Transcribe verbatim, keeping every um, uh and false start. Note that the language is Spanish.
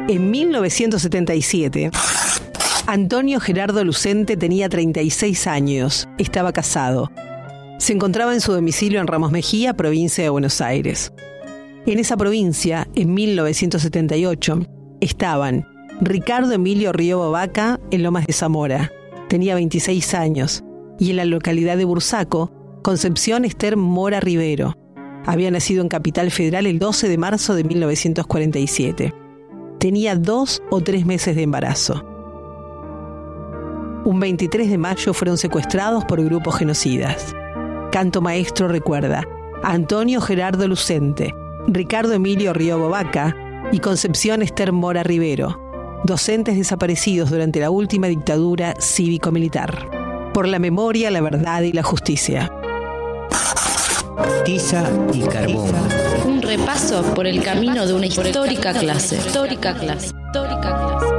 En mil novecientos setenta y siete, Antonio Gerardo Lucente tenía treinta y seis años, estaba casado. Se encontraba en su domicilio en Ramos Mejía, provincia de Buenos Aires. En esa provincia, en mil novecientos setenta y ocho, estaban Ricardo Emilio Riobo Vaca en Lomas de Zamora, tenía veintiséis años, y en la localidad de Bursaco, Concepción Esther Mora Rivero. Había nacido en Capital Federal el doce de marzo de mil novecientos cuarenta y siete. Tenía dos o tres meses de embarazo. Un veintitrés de mayo fueron secuestrados por grupos genocidas. Canto Maestro recuerda a Antonio Gerardo Lucente, Ricardo Emilio Riobo Vaca y Concepción Esther Mora Rivero, docentes desaparecidos durante la última dictadura cívico-militar. Por la memoria, la verdad y la justicia. Tiza y carbón. Un repaso por el camino de una histórica clase. Histórica clase. Histórica clase.